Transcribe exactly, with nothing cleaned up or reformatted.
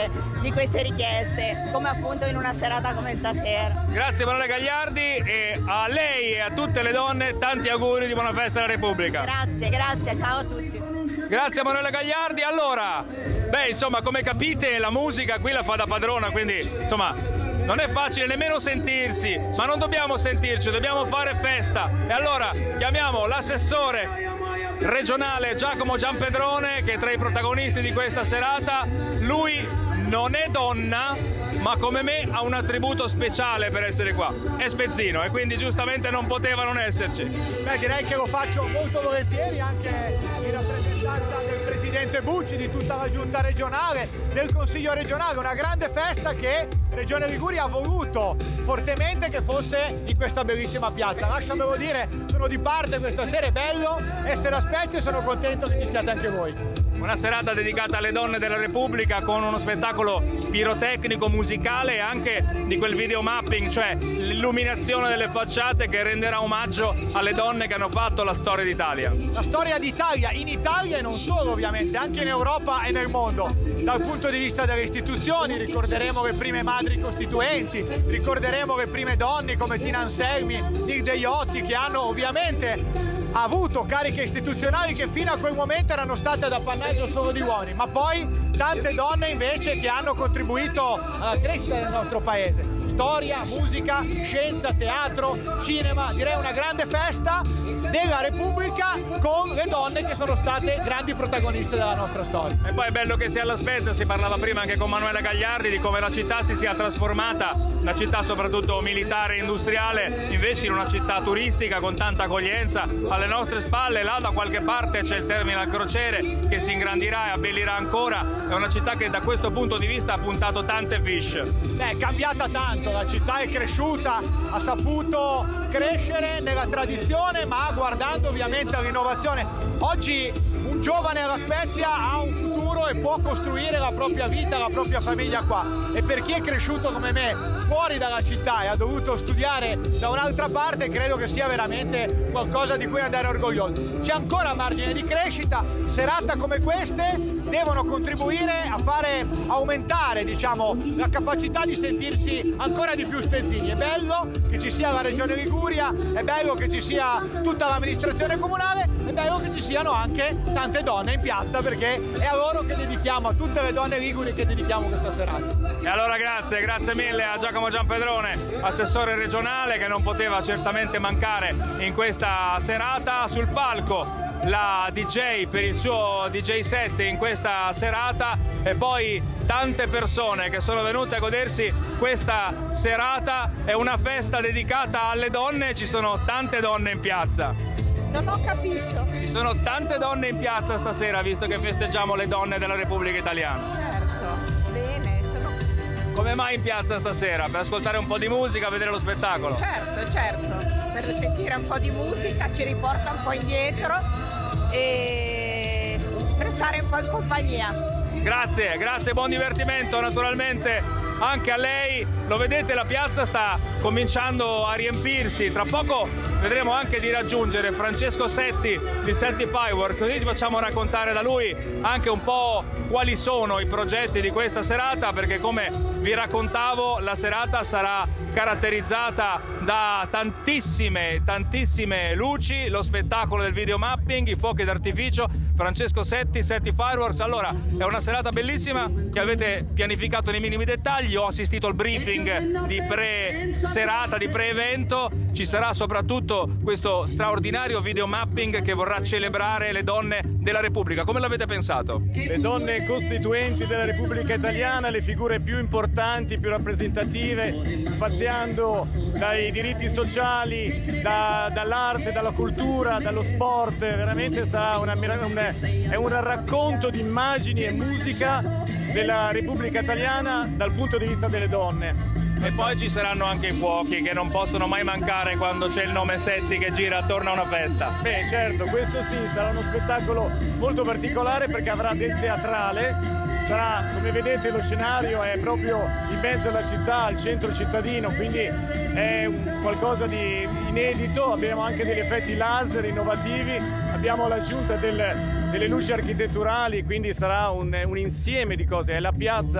queste, di queste richieste, come appunto in una serata come stasera. Grazie Emanuela Gagliardi, e a lei e a tutte le donne tanti auguri di buona festa alla Repubblica. Grazie, grazie, ciao a tutti. Grazie Emanuela Gagliardi. Allora, beh, insomma, come capite la musica qui la fa da padrona, quindi insomma non è facile nemmeno sentirsi, ma non dobbiamo sentirci, dobbiamo fare festa. E allora chiamiamo l'assessore regionale Giacomo Giampedrone, che è tra i protagonisti di questa serata. Lui non è donna, ma come me ha un attributo speciale per essere qua. È spezzino e quindi giustamente non poteva non esserci. Beh, direi che lo faccio molto volentieri anche in rappresentanza del presidente Bucci, di tutta la giunta regionale, del consiglio regionale. Una grande festa che Regione Liguria ha voluto fortemente che fosse in questa bellissima piazza. Lasciamelo dire, sono di parte questa sera, è bello essere a Spezia e sono contento che ci siate anche voi. Una serata dedicata alle donne della Repubblica con uno spettacolo pirotecnico, musicale e anche di quel video mapping, cioè l'illuminazione delle facciate che renderà omaggio alle donne che hanno fatto la storia d'Italia. La storia d'Italia, in Italia e non solo ovviamente, anche in Europa e nel mondo. Dal punto di vista delle istituzioni ricorderemo le prime madri costituenti, ricorderemo le prime donne come Tina Anselmi, Nilde Iotti, che hanno ovviamente avuto cariche istituzionali che fino a quel momento erano state ad appannaggio solo di uomini, ma poi tante donne invece che hanno contribuito alla crescita del nostro paese. Storia, musica, scienza, teatro, cinema, direi una grande festa della Repubblica con le donne che sono state grandi protagoniste della nostra storia. E poi è bello che sia alla Spezia, si parlava prima anche con Manuela Gagliardi di come la città si sia trasformata, una città soprattutto militare e industriale, invece in una città turistica con tanta accoglienza. Alle nostre spalle, là da qualche parte, c'è il Terminal Crociere che si ingrandirà e abbellirà ancora. È una città che da questo punto di vista ha puntato tante fish. Beh, è cambiata tanto, la città è cresciuta, ha saputo crescere nella tradizione, ma guardando ovviamente all'innovazione. Oggi un giovane alla Spezia ha un futuro e può costruire la propria vita, la propria famiglia qua. E per chi è cresciuto come me fuori dalla città e ha dovuto studiare da un'altra parte, credo che sia veramente qualcosa di cui andare orgogliosi. C'è ancora margine di crescita, serate come queste devono contribuire a fare aumentare, diciamo, la capacità di sentirsi ancora di più spezzini. È bello che ci sia la Regione Liguria, è bello che ci sia tutta l'amministrazione comunale, è bello che ci siano anche tante donne in piazza, perché è a loro che dedichiamo, a tutte le donne liguri che dedichiamo questa serata. E allora grazie, grazie mille a Giacomo Giampedrone, assessore regionale, che non poteva certamente mancare in questa serata. Sul palco la D J per il suo D J set in questa serata e poi tante persone che sono venute a godersi questa serata. È una festa dedicata alle donne, ci sono tante donne in piazza. Non ho capito. Ci sono tante donne in piazza stasera, visto che festeggiamo le donne della Repubblica Italiana. Certo, bene, sono... Come mai in piazza stasera? Per ascoltare un po' di musica, vedere lo spettacolo? Certo, certo, per sentire un po' di musica, ci riporta un po' indietro e per stare un po' in compagnia. Grazie, grazie, buon divertimento naturalmente anche a lei. Lo vedete, la piazza sta cominciando a riempirsi, tra poco vedremo anche di raggiungere Francesco Setti di Setti Fireworks, così ci facciamo raccontare da lui anche un po' quali sono i progetti di questa serata, perché come vi raccontavo la serata sarà caratterizzata da tantissime, tantissime luci, lo spettacolo del videomapping, i fuochi d'artificio. Francesco Setti, Setti Fireworks. Allora, è una serata bellissima che avete pianificato nei minimi dettagli. Ho assistito al briefing di pre-serata, di pre-evento. Ci sarà soprattutto questo straordinario videomapping che vorrà celebrare le donne della Repubblica. Come l'avete pensato? Le donne costituenti della Repubblica Italiana, le figure più importanti, più rappresentative, spaziando dai diritti sociali, da, dall'arte, dalla cultura, dallo sport. Veramente sarà una, una è un racconto di immagini e musica della Repubblica Italiana dal punto di vista delle donne. E poi ci saranno anche i fuochi che non possono mai mancare quando c'è il nome Setti che gira attorno a una festa. Beh, certo, questo sì, sarà uno spettacolo molto particolare perché avrà del teatrale. Sarà, come vedete, lo scenario è proprio in mezzo alla città, al centro cittadino, quindi è qualcosa di inedito. Abbiamo anche degli effetti laser innovativi, abbiamo l'aggiunta del, delle luci architetturali, quindi sarà un, un insieme di cose. È la piazza